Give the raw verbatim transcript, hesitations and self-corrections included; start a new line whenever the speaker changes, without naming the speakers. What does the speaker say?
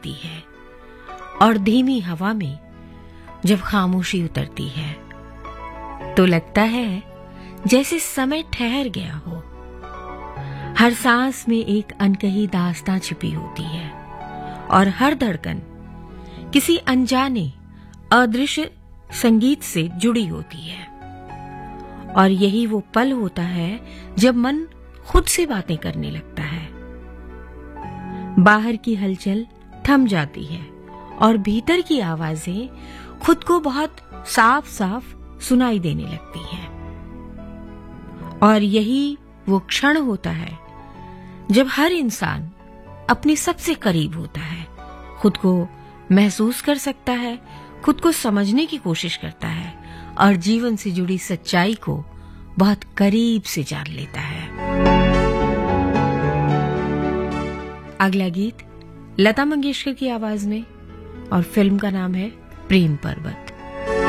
आती है और धीमी हवा में जब खामोशी उतरती है तो लगता है जैसे समय ठहर गया हो। हर सांस में एक अनकही दास्तां छिपी होती है और हर धड़कन किसी अनजाने अदृश्य संगीत से जुड़ी होती है। और यही वो पल होता है जब मन खुद से बातें करने लगता है। बाहर की हलचल थम जाती है और भीतर की आवाजें खुद को बहुत साफ साफ सुनाई देने लगती हैं। और यही वो क्षण होता है जब हर इंसान अपने सबसे करीब होता है, खुद को महसूस कर सकता है, खुद को समझने की कोशिश करता है और जीवन से जुड़ी सच्चाई को बहुत करीब से जान लेता है। अगला गीत लता मंगेशकर की आवाज में और फिल्म का नाम है प्रेम पर्वत।